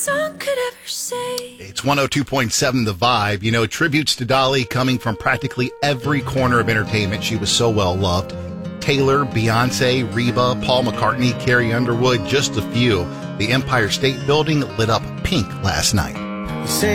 song could ever say. It's 102.7 The Vibe. You know, tributes to Dolly coming from practically every corner of entertainment. She was so well loved. Taylor, Beyonce, Reba, Paul McCartney, Carrie Underwood, just a few. The Empire State Building lit up pink last night. You say